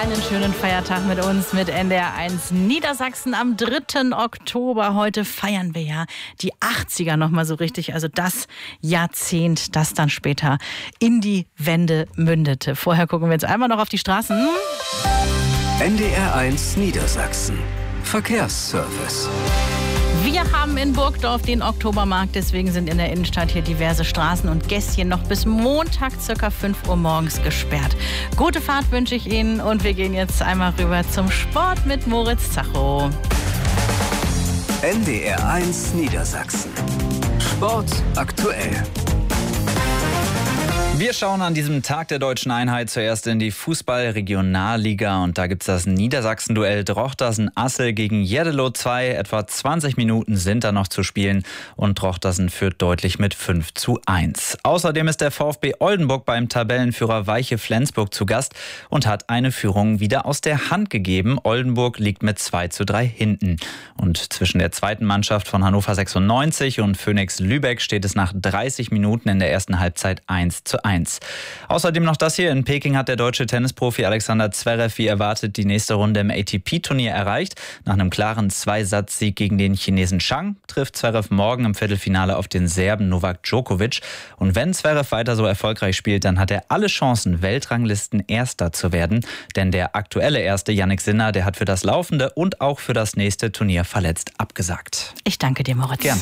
einen schönen Feiertag mit uns, mit NDR1 Niedersachsen am 3. Oktober. Heute feiern wir ja die 80er nochmal so richtig, also das Jahrzehnt, das dann später in die Wende mündete. Vorher gucken wir jetzt einmal noch auf die Straßen. NDR1 Niedersachsen. Verkehrsservice. Wir haben in Burgdorf den Oktobermarkt, deswegen sind in der Innenstadt hier diverse Straßen und Gässchen noch bis Montag ca. 5 Uhr morgens gesperrt. Gute Fahrt wünsche ich Ihnen und wir gehen jetzt einmal rüber zum Sport mit Moritz Zacho. NDR1 Niedersachsen. Sport aktuell. Wir schauen an diesem Tag der Deutschen Einheit zuerst in die Fußball-Regionalliga und da gibt es das Niedersachsen-Duell Drochtersen-Assel gegen Jerdelow 2. Etwa 20 Minuten sind da noch zu spielen und Drochtersen führt deutlich mit 5:1. Außerdem ist der VfB Oldenburg beim Tabellenführer Weiche Flensburg zu Gast und hat eine Führung wieder aus der Hand gegeben. Oldenburg liegt mit 2:3 hinten. Und zwischen der zweiten Mannschaft von Hannover 96 und Phoenix Lübeck steht es nach 30 Minuten in der ersten Halbzeit 1:1. Außerdem noch das hier. In Peking hat der deutsche Tennisprofi Alexander Zverev wie erwartet die nächste Runde im ATP-Turnier erreicht. Nach einem klaren Zweisatz-Sieg gegen den Chinesen Zhang trifft Zverev morgen im Viertelfinale auf den Serben Novak Djokovic. Und wenn Zverev weiter so erfolgreich spielt, dann hat er alle Chancen, Weltranglisten-Erster zu werden. Denn der aktuelle Erste, Jannik Sinner, der hat für das laufende und auch für das nächste Turnier verletzt abgesagt. Ich danke dir, Moritz. Gern.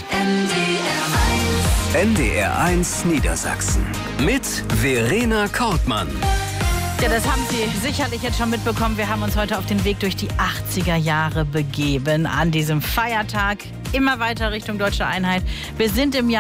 NDR1 Niedersachsen mit Verena Kortmann. Ja, das haben Sie sicherlich jetzt schon mitbekommen. Wir haben uns heute auf den Weg durch die 80er Jahre begeben. An diesem Feiertag immer weiter Richtung Deutsche Einheit. Wir sind im Jahr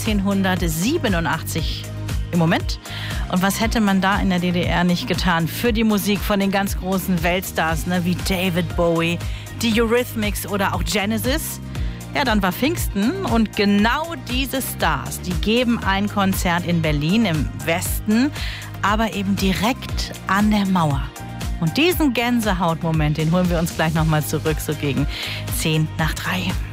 1987 im Moment. Und was hätte man da in der DDR nicht getan für die Musik von den ganz großen Weltstars, ne, wie David Bowie, die Eurythmics oder auch Genesis? Ja, dann war Pfingsten und genau diese Stars, die geben ein Konzert in Berlin im Westen, aber eben direkt an der Mauer. Und diesen Gänsehautmoment, den holen wir uns gleich nochmal zurück, so gegen 2:50.